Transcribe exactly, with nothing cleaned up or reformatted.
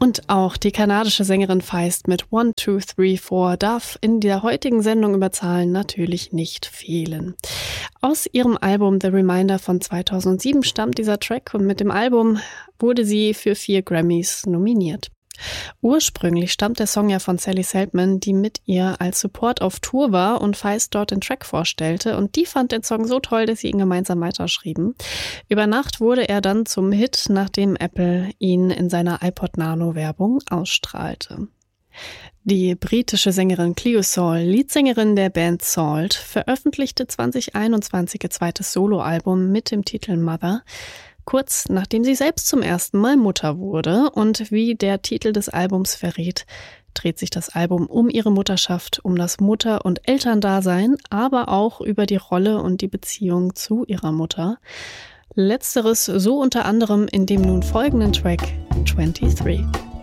Und auch die kanadische Sängerin Feist mit One, Two, Three, Four darf in der heutigen Sendung über Zahlen natürlich nicht fehlen. Aus ihrem Album The Reminder von zweitausendsieben stammt dieser Track und mit dem Album wurde sie für vier Grammys nominiert. Ursprünglich stammt der Song ja von Sally Seltman, die mit ihr als Support auf Tour war und Feist dort den Track vorstellte. Und die fand den Song so toll, dass sie ihn gemeinsam weiterschrieben. Über Nacht wurde er dann zum Hit, nachdem Apple ihn in seiner iPod Nano-Werbung ausstrahlte. Die britische Sängerin Cleo Sol, Leadsängerin der Band Salt, veröffentlichte zwanzig einundzwanzig ihr zweites Soloalbum mit dem Titel Mother, kurz nachdem sie selbst zum ersten Mal Mutter wurde. Und wie der Titel des Albums verrät, dreht sich das Album um ihre Mutterschaft, um das Mutter- und Elterndasein, aber auch über die Rolle und die Beziehung zu ihrer Mutter. Letzteres so unter anderem in dem nun folgenden Track twenty-three.